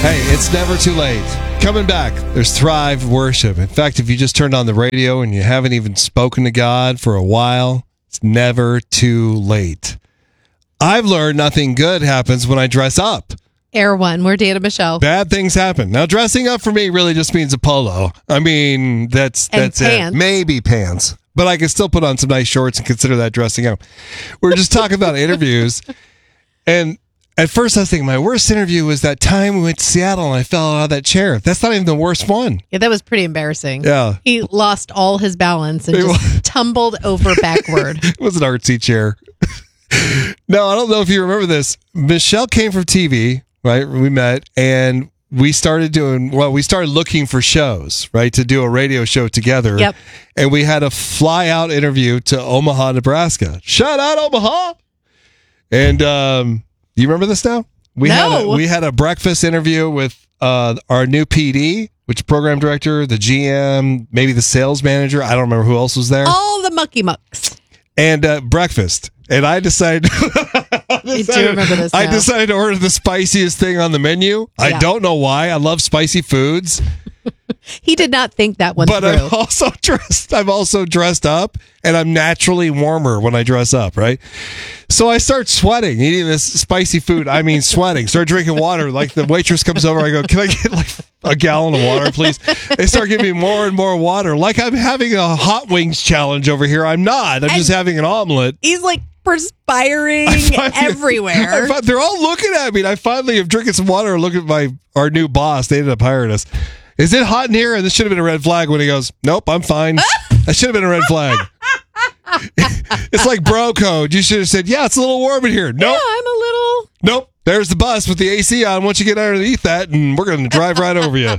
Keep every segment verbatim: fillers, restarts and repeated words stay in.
Hey, it's never too late. Coming back, there's Thrive Worship. In fact, if you just turned on the radio and you haven't even spoken to God for a while, it's never too late. I've learned nothing good happens when I dress up. Air One, we're Dana Michelle. Bad things happen. Now, dressing up for me really just means a polo. I mean, that's And that's pants. it. Maybe pants. But I can still put on some nice shorts and consider that dressing up. We're just talking about interviews. And at first I was thinking my worst interview was that time we went to Seattle and I fell out of that chair. That's not even the worst one. Yeah, that was pretty embarrassing. Yeah. He lost all his balance and It just was- tumbled over backward. It was an artsy chair. No, I don't know if you remember this. Michelle came from T V, right? We met and we started doing, well, we started looking for shows, right? To do a radio show together. Yep. And we had a fly out interview to Omaha, Nebraska. Shout out Omaha. And um, do you remember this now? We No. had a, we had a breakfast interview with uh, our new P D, which program director, the G M, maybe the sales manager. I don't remember who else was there. All the mucky mucks. And uh, breakfast. And I decided, I do decided, remember this I now. decided to order the spiciest thing on the menu. I Yeah. don't know why. I love spicy foods, He did not think that one but through. I'm also dressed. I'm also dressed up, and I'm naturally warmer when I dress up. Right, so I start sweating, eating this spicy food. I mean, sweating. Start drinking water. Like the waitress comes over, I go, "Can I get like a gallon of water, please?" They start giving me more and more water. Like I'm having a hot wings challenge over here. I'm not. I'm just having an omelet. He's like perspiring finally- everywhere. I fi- they're all looking at me. And I finally am drinking some water and look at my our new boss. They ended up hiring us. Is it hot in here? And this should have been a red flag when he goes, nope, I'm fine. That should have been a red flag. It's like bro code. You should have said, yeah, it's a little warm in here. Nope. Yeah, I'm a little. Nope. There's the bus with the A C on. Once you get underneath that, and we're going to drive right over you.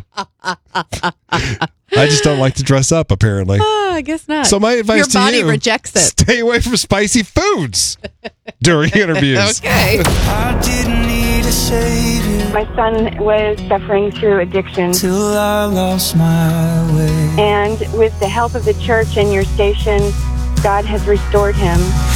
I just don't like to dress up, apparently. Oh, I guess not. So my advice Your to body you, rejects it. stay away from spicy foods during interviews. Okay. I didn't need a savior My son was suffering through addiction, till I lost my way. and with the help of the church and your station, God has restored him.